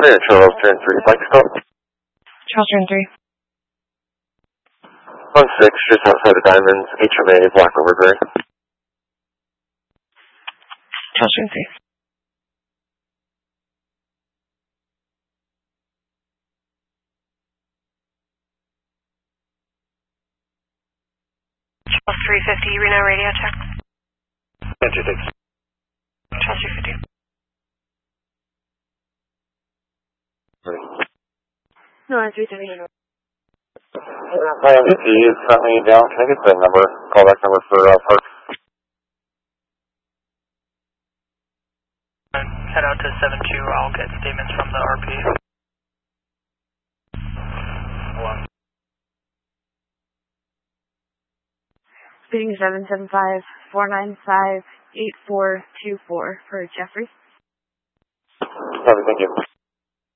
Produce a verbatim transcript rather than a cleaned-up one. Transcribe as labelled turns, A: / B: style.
A: Clear, Charles, turn three, Mike stop.
B: Charles, turn three.
A: one six, just outside the Diamonds, H M A, Black Overbury.
B: Charles, turn three. Charles three fifty, Reno radio check.
A: Entry six.
B: Charles three fifty. No, I'm three seventy.
A: My M V P is currently down. Can I get the number, callback number for uh, Park?
C: Head out to seven two, I'll get statements from the R P. One.
B: Speeding seven seven five, four nine five, eight four two four for Jeffrey.
A: Thank you.